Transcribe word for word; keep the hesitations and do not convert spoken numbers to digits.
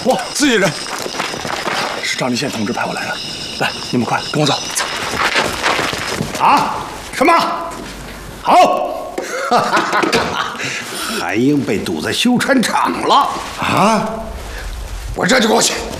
我自己人，是张立宪同志派我来的。来，你们快跟我走。走。 啊？什么？好！哈哈哈！韩英被堵在修船厂了啊！我这就过去。